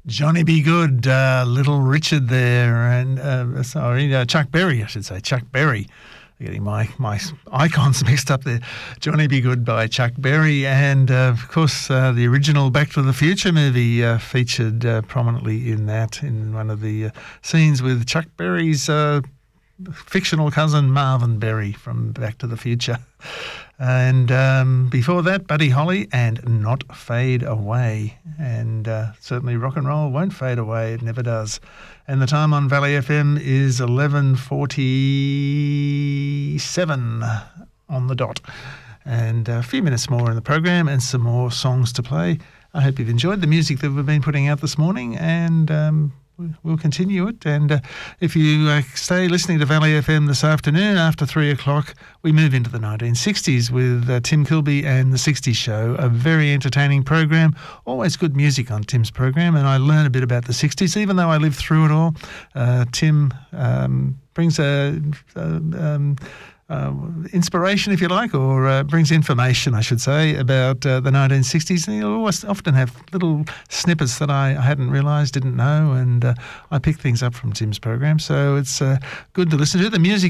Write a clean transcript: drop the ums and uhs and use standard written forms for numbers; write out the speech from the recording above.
Johnny B. Good, Little Richard there, and Chuck Berry, I should say, Chuck Berry. I'm getting my icons mixed up there. Johnny B. Good by Chuck Berry, and of course the original Back to the Future movie featured prominently in that, in one of the scenes with Chuck Berry's fictional cousin Marvin Berry from Back to the Future. And before that, Buddy Holly and Not Fade Away. And certainly rock and roll won't fade away. It never does. And the time on Valley FM is 11:47 on the dot. And a few minutes more in the program and some more songs to play. I hope you've enjoyed the music that we've been putting out this morning, and we'll continue it. And if you stay listening to Valley FM this afternoon after 3 o'clock, we move into the 1960s with Tim Kilby and the 60s Show, a very entertaining program. Always good music on Tim's program, and I learn a bit about the 60s, even though I lived through it all. Tim brings inspiration, if you like, or brings information, I should say, about the 1960s. And he'll always often have little snippets that I hadn't realised, didn't know, and I pick things up from Tim's program. So it's good to listen to. The music